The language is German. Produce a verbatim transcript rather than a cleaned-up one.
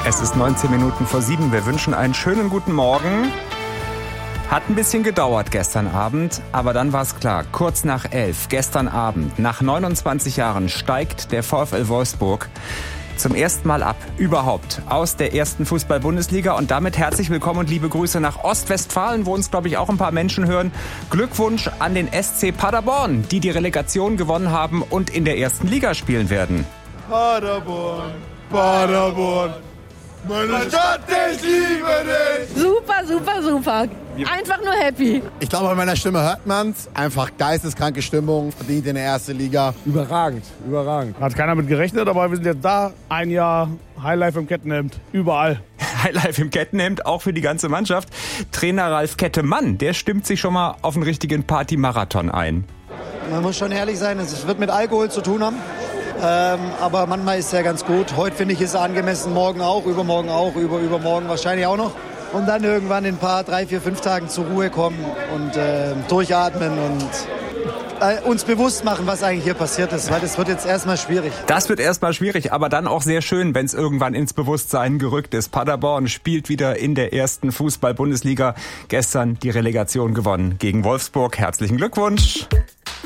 Es ist neunzehn Minuten vor sieben. Wir wünschen einen schönen guten Morgen. Hat ein bisschen gedauert gestern Abend, aber dann war es klar. Kurz nach elf, gestern Abend, nach neunundzwanzig Jahren, steigt der VfL Wolfsburg zum ersten Mal ab, überhaupt, aus der ersten Fußball-Bundesliga. Und damit herzlich willkommen und liebe Grüße nach Ostwestfalen, wo uns, glaube ich, auch ein paar Menschen hören. Glückwunsch an den S C Paderborn, die die Relegation gewonnen haben und in der ersten Liga spielen werden. Paderborn, Paderborn, meine Stadt, ich liebe dich! Super, super, super. Einfach nur happy. Ich glaube, an meiner Stimme hört man's. Einfach geisteskranke Stimmung, verdient in der ersten Liga. Überragend, überragend. Hat keiner mit gerechnet, aber wir sind jetzt da. Ein Jahr Highlife im Kettenhemd, überall. Highlife im Kettenhemd, auch für die ganze Mannschaft. Trainer Ralf Kettemann, der stimmt sich schon mal auf einen richtigen Partymarathon ein. Man muss schon ehrlich sein, es wird mit Alkohol zu tun haben. Ähm, aber manchmal ist es ja ganz gut. Heute finde ich, ist es angemessen, morgen auch, übermorgen auch, über, übermorgen wahrscheinlich auch noch. Und dann irgendwann in ein paar, drei, vier, fünf Tagen zur Ruhe kommen und äh, durchatmen und äh, uns bewusst machen, was eigentlich hier passiert ist. Weil das wird jetzt erstmal schwierig. Das wird erstmal schwierig, aber dann auch sehr schön, wenn es irgendwann ins Bewusstsein gerückt ist. Paderborn spielt wieder in der ersten Fußball-Bundesliga. Gestern die Relegation gewonnen gegen Wolfsburg. Herzlichen Glückwunsch.